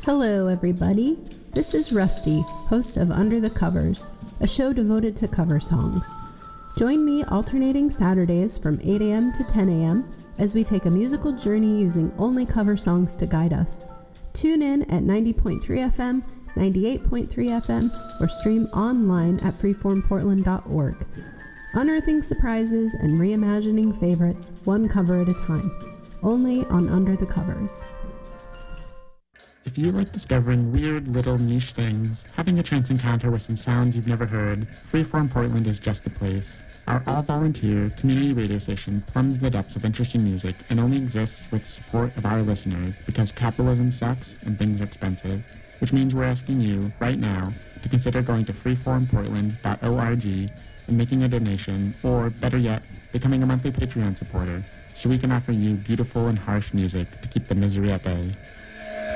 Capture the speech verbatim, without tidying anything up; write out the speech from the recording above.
Hello, everybody. This is Rusty, host of Under the Covers, a show devoted to cover songs. Join me alternating Saturdays from eight a.m. to ten a.m. as we take a musical journey using only cover songs to guide us. Tune in at ninety point three F M, ninety-eight point three F M, or stream online at freeform portland dot org. Unearthing surprises and reimagining favorites one cover at a time. Only on Under the Covers. If you like discovering weird little niche things, having a chance encounter with some sounds you've never heard, Freeform Portland is just the place. Our all-volunteer community radio station plumbs the depths of interesting music and only exists with the support of our listeners because capitalism sucks and things are expensive, which means we're asking you, right now, to consider going to freeform portland dot org and making a donation, or, better yet, becoming a monthly Patreon supporter, so we can offer you beautiful and harsh music to keep the misery at bay.